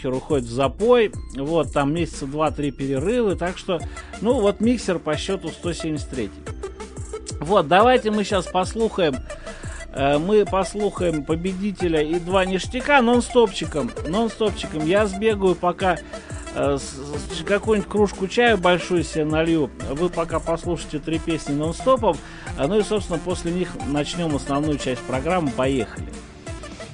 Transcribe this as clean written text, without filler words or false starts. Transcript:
Михер уходит в запой. Вот, там месяца 2-3 перерывы. Так что, ну, вот миксер по счету 173. Вот, давайте мы сейчас послушаем. Мы послушаем победителя и 2 ништяка нон-стопчиком. Я сбегаю пока какую-нибудь кружку чая большую себе налью. Вы пока послушайте 3 песни нон-стопом. Ну и, собственно, после них начнем основную часть программы. Поехали.